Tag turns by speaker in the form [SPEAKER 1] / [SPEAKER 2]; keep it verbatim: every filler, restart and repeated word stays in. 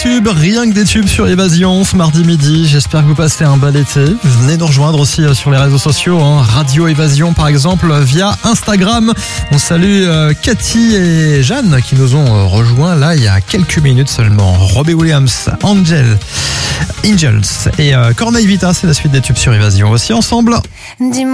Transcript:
[SPEAKER 1] tubes, rien que des tubes sur Évasion ce mardi midi. J'espère que vous passez un bel été. Venez nous rejoindre aussi sur les réseaux sociaux, hein. Radio Évasion par exemple via Instagram. On salue euh, Cathy et Jeanne qui nous ont euh, rejoints là il y a quelques minutes seulement. Robbie Williams, Angel, Angels et euh, Corneille Vita, c'est la suite des tubes sur Évasion aussi ensemble.
[SPEAKER 2] Dis-moi.